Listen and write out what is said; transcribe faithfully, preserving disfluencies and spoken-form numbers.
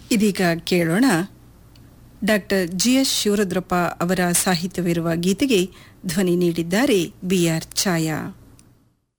ಇದೀಗ ಕೇಳೋಣ doctor G S Shivarudrappa ಅವರ ಸಾಹಿತ್ಯವಿರುವ ಗೀತೆಗೆ ಧ್ವನಿ ನೀಡಿದ್ದಾರೆ ಬಿ ಆರ್ ಛಾಯಾ.